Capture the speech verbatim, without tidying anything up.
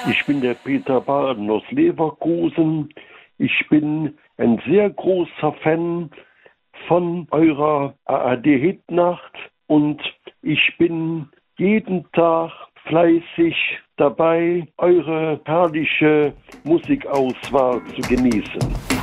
Ich bin der Peter Baden aus Leverkusen. Ich bin ein sehr großer Fan von eurer A R D-Hitnacht und ich bin jeden Tag fleißig dabei, eure herrliche Musikauswahl zu genießen.